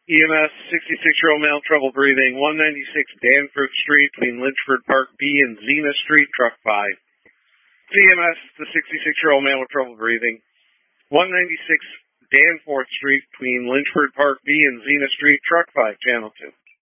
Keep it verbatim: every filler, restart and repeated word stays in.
E M S, sixty-six-year-old male, trouble breathing, one ninety-six Danforth Street between Lynchford Park B and Zena Street, truck five. C M S, the sixty-six-year-old male with trouble breathing, one ninety-six Danforth Street between Lynchford Park B and Zena Street, truck five, channel two.